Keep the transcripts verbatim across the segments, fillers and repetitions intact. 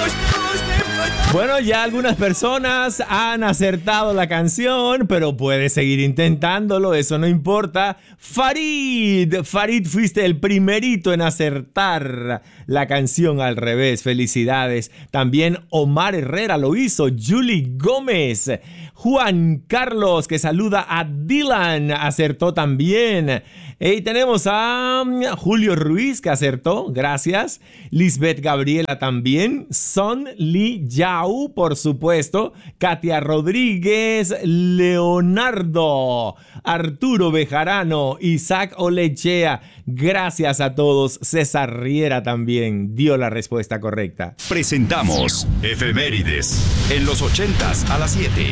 Bueno, ya algunas personas han acertado la canción, pero puedes seguir intentándolo, eso no importa. Farid, Farid, fuiste el primerito en acertar la canción al revés. Felicidades. También Omar Herrera lo hizo. Julie Gómez. Juan Carlos, que saluda a Dylan, acertó también. Y tenemos a Julio Ruiz, que acertó, gracias. Lisbeth Gabriela también. Son Lee Yao, por supuesto. Katia Rodríguez, Leonardo, Arturo Bejarano, Isaac Olechea. Gracias a todos. César Riera también dio la respuesta correcta. Presentamos Efemérides en los ochentas a las siete.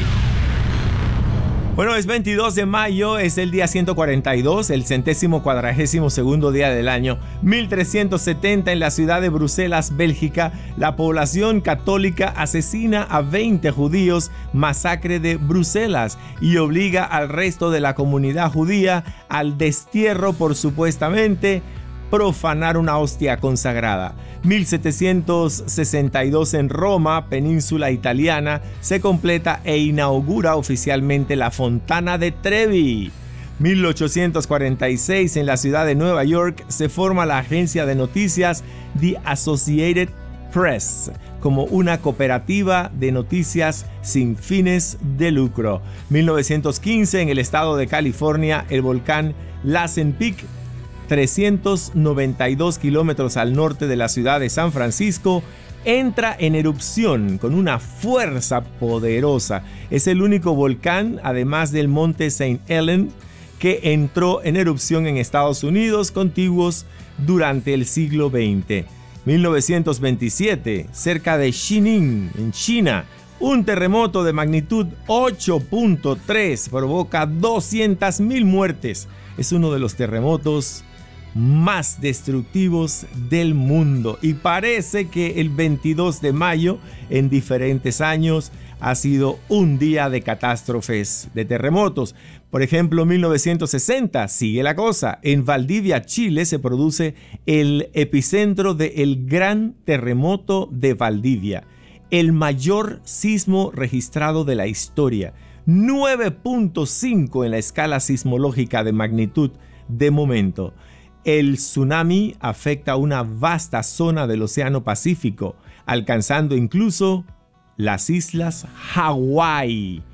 Bueno, es veintidós de mayo, es el día ciento cuarenta y dos, el centésimo cuadragésimo segundo día del año, mil trescientos setenta, en la ciudad de Bruselas, Bélgica. La población católica asesina a veinte judíos, masacre de Bruselas, y obliga al resto de la comunidad judía al destierro por supuestamente profanar una hostia consagrada. mil setecientos sesenta y dos, en Roma, península italiana, se completa e inaugura oficialmente la Fontana de Trevi. mil ochocientos cuarenta y seis, en la ciudad de Nueva York, se forma la agencia de noticias The Associated Press como una cooperativa de noticias sin fines de lucro. mil novecientos quince, en el estado de California, el volcán Lassen Peak, trescientos noventa y dos kilómetros al norte de la ciudad de San Francisco, entra en erupción con una fuerza poderosa. Es el único volcán, además del monte Saint Helens, que entró en erupción en Estados Unidos contiguos durante el siglo veinte. mil novecientos veintisiete, cerca de Xining, en China, un terremoto de magnitud ocho punto tres provoca doscientas mil muertes. Es uno de los terremotos más destructivos del mundo, y parece que el veintidós de mayo en diferentes años ha sido un día de catástrofes, de terremotos. Por ejemplo, mil novecientos sesenta, sigue la cosa, en Valdivia, Chile, se produce el epicentro del gran terremoto de Valdivia, el mayor sismo registrado de la historia, nueve punto cinco en la escala sismológica de magnitud de momento. El tsunami afecta a una vasta zona del Océano Pacífico, alcanzando incluso las islas Hawái.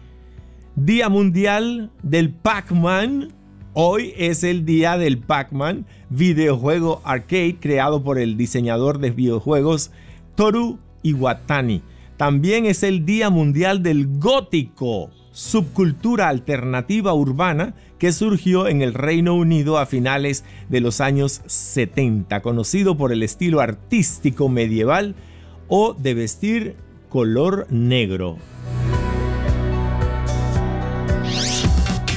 Día Mundial del Pac-Man. Hoy es el día del Pac-Man, videojuego arcade creado por el diseñador de videojuegos Toru Iwatani. También es el Día Mundial del Gótico, subcultura alternativa urbana que surgió en el Reino Unido a finales de los años setenta, conocido por el estilo artístico medieval o de vestir color negro.